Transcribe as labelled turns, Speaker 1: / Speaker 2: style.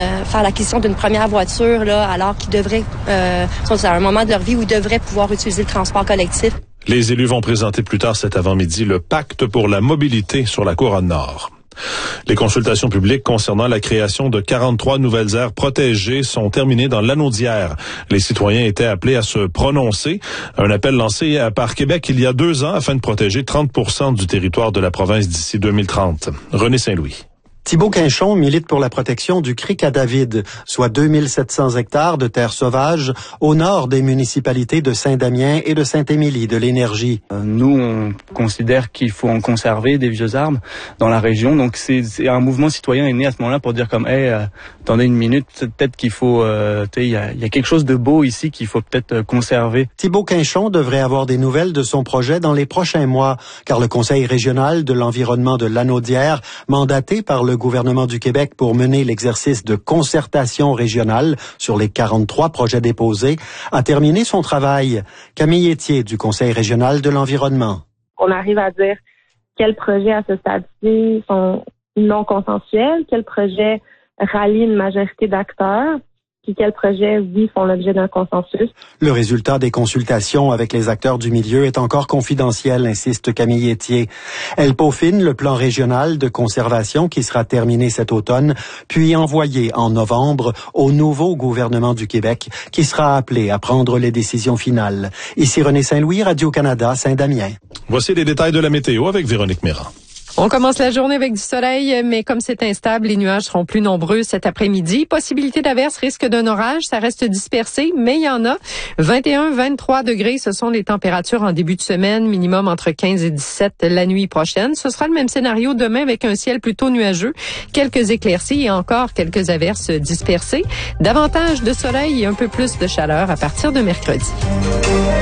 Speaker 1: Faire l'acquisition d'une première voiture là, alors qu'ils devraient, sont à un moment de leur vie où ils devraient pouvoir utiliser le transport collectif.
Speaker 2: Les élus vont présenter plus tard cet avant-midi le pacte pour la mobilité sur la Couronne-Nord. Les consultations publiques concernant la création de 43 nouvelles aires protégées sont terminées dans l'Anaudière. Les citoyens étaient appelés à se prononcer. Un appel lancé par Québec il y a 2 ans afin de protéger 30% du territoire de la province d'ici 2030. René Saint-Louis.
Speaker 3: Thibault Quinchon milite pour la protection du Cric à David, soit 2700 hectares de terres sauvages au nord des municipalités de Saint-Damien et de Saint-Émilie de l'Énergie.
Speaker 4: Nous, on considère qu'il faut en conserver des vieux arbres dans la région. Donc, c'est un mouvement citoyen est né à ce moment-là pour dire comme, attendez une minute, peut-être qu'il faut, il y a quelque chose de beau ici qu'il faut peut-être conserver.
Speaker 3: Thibault Quinchon devrait avoir des nouvelles de son projet dans les prochains mois, car le Conseil régional de l'environnement de l'Anaudière, mandaté par le gouvernement du Québec pour mener l'exercice de concertation régionale sur les 43 projets déposés, a terminé son travail. Camille Etier du Conseil régional de l'environnement.
Speaker 5: On arrive à dire quels projets à ce stade-ci sont non consensuels, quels projets rallient une majorité d'acteurs, puis quels projets, oui, font l'objet d'un consensus.
Speaker 3: Le résultat des consultations avec les acteurs du milieu est encore confidentiel, insiste Camille Etier. Elle peaufine le plan régional de conservation qui sera terminé cet automne, puis envoyé en novembre au nouveau gouvernement du Québec qui sera appelé à prendre les décisions finales. Ici René Saint-Louis, Radio-Canada, Saint-Damien.
Speaker 2: Voici les détails de la météo avec Véronique Méran.
Speaker 6: On commence la journée avec du soleil, mais comme c'est instable, les nuages seront plus nombreux cet après-midi. Possibilité d'averse, risque d'un orage, ça reste dispersé, mais il y en a. 21-23 degrés, ce sont les températures en début de semaine, minimum entre 15 et 17 la nuit prochaine. Ce sera le même scénario demain avec un ciel plutôt nuageux, quelques éclaircies et encore quelques averses dispersées. Davantage de soleil et un peu plus de chaleur à partir de mercredi.